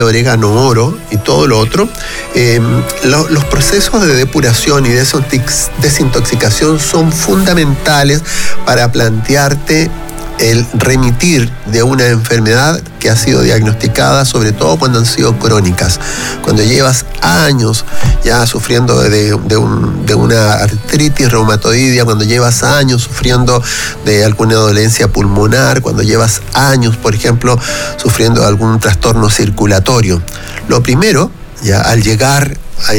orégano oro y todo lo otro, los procesos de depuración y desintoxicación son fundamentales para plantearte el remitir de una enfermedad que ha sido diagnosticada, sobre todo cuando han sido crónicas. Cuando llevas años ya sufriendo de una artritis reumatoidea, cuando llevas años sufriendo de alguna dolencia pulmonar, cuando llevas años, por ejemplo, sufriendo de algún trastorno circulatorio. Lo primero, ya al llegar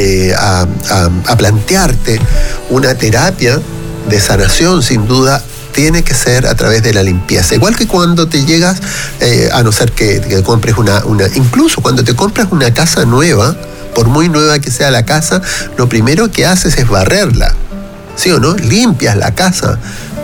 a plantearte una terapia de sanación, sin duda, tiene que ser a través de la limpieza. Igual que cuando te llegas, a no ser que compres incluso cuando te compras una casa nueva, por muy nueva que sea la casa, lo primero que haces es barrerla, ¿sí o no? Limpias la casa.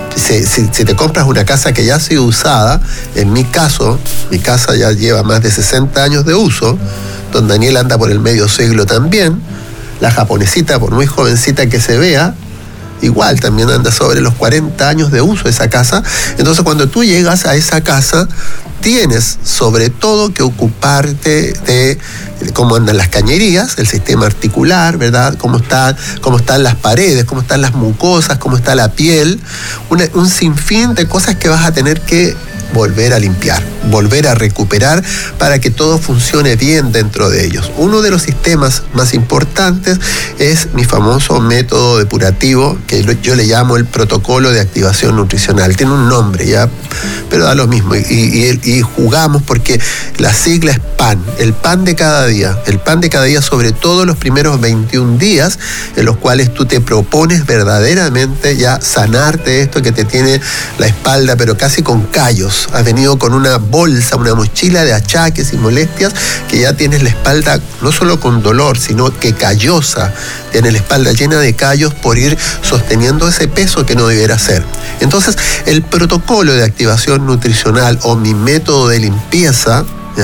Si te compras una casa que ya ha sido usada, en mi caso, mi casa ya lleva más de 60 años de uso, don Daniel anda por el medio siglo también, la japonesita, por muy jovencita que se vea, igual también anda sobre los 40 años de uso esa casa. Entonces cuando tú llegas a esa casa, tienes sobre todo que ocuparte de cómo andan las cañerías, el sistema articular, ¿verdad? Cómo están las paredes, cómo están las mucosas, cómo está la piel, un sinfín de cosas que vas a tener que volver a limpiar, volver a recuperar para que todo funcione bien dentro de ellos. Uno de los sistemas más importantes es mi famoso método depurativo, que yo le llamo el protocolo de activación nutricional. Tiene un nombre ya, pero da lo mismo. Y jugamos porque la sigla es PAN, el pan de cada día. El pan de cada día, sobre todo los primeros 21 días, en los cuales tú te propones verdaderamente ya sanarte esto que te tiene la espalda, pero casi con callos. Has venido con una bolsa, una mochila de achaques y molestias, que ya tienes la espalda no solo con dolor, sino que callosa. Tienes la espalda llena de callos por ir sosteniendo ese peso que no debiera ser. Entonces, el protocolo de activación nutricional o mi método de limpieza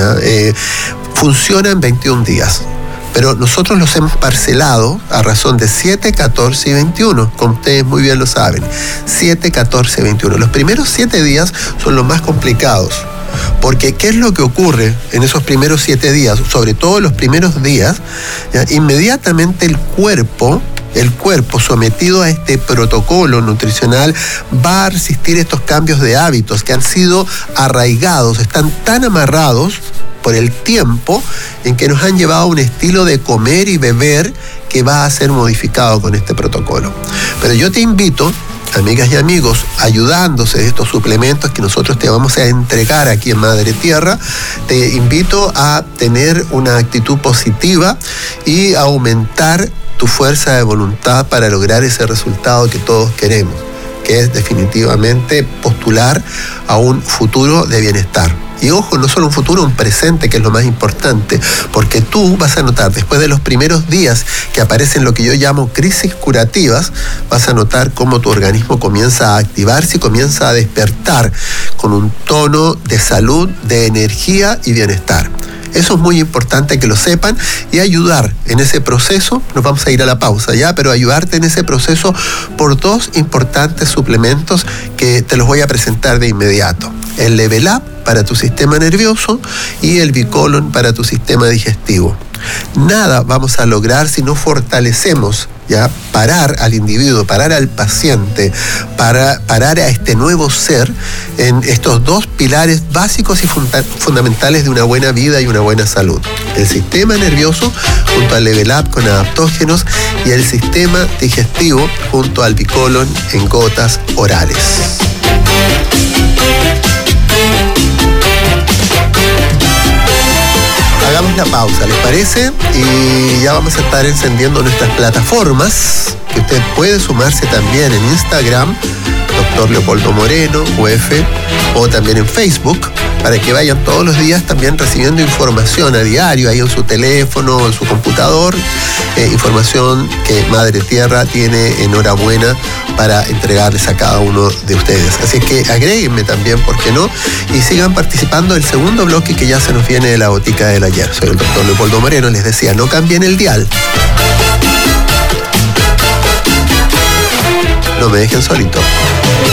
funciona en 21 días. Pero nosotros los hemos parcelado a razón de 7, 14 y 21, como ustedes muy bien lo saben. 7, 14 y 21. Los primeros 7 días son los más complicados. Porque ¿qué es lo que ocurre en esos primeros 7 días? Sobre todo los primeros días, ¿ya? Inmediatamente el cuerpo sometido a este protocolo nutricional va a resistir estos cambios de hábitos que han sido arraigados, están tan amarrados por el tiempo en que nos han llevado a un estilo de comer y beber que va a ser modificado con este protocolo. Pero yo te invito, amigas y amigos, ayudándose de estos suplementos que nosotros te vamos a entregar aquí en Madre Tierra, te invito a tener una actitud positiva y a aumentar tu fuerza de voluntad para lograr ese resultado que todos queremos, que es definitivamente postular a un futuro de bienestar. Y ojo, no solo un futuro, un presente, que es lo más importante, porque tú vas a notar, después de los primeros días que aparecen lo que yo llamo crisis curativas, vas a notar cómo tu organismo comienza a activarse y comienza a despertar con un tono de salud, de energía y bienestar. Eso es muy importante que lo sepan, y ayudar en ese proceso, nos vamos a ir a la pausa ya, pero ayudarte en ese proceso por 2 importantes suplementos que te los voy a presentar de inmediato. El Level Up para tu sistema nervioso y el Bicolon para tu sistema digestivo. Nada vamos a lograr si no fortalecemos, ya, parar al individuo, parar al paciente, parar a este nuevo ser en estos 2 pilares básicos y fundamentales de una buena vida y una buena salud. El sistema nervioso junto al Level Up con adaptógenos y el sistema digestivo junto al Bicolon en gotas orales. Hagamos la pausa, ¿les parece? Y ya vamos a estar encendiendo nuestras plataformas, que usted puede sumarse también en Instagram, Dr. Leopoldo Moreno, UF, o también en Facebook, para que vayan todos los días también recibiendo información a diario, ahí en su teléfono o en su computador, información que Madre Tierra tiene enhorabuena para entregarles a cada uno de ustedes. Así que agréguenme también, ¿por qué no? Y sigan participando del segundo bloque que ya se nos viene de la botica del ayer. Soy el Dr. Leopoldo Moreno, les decía, no cambien el dial. No me dejen solito.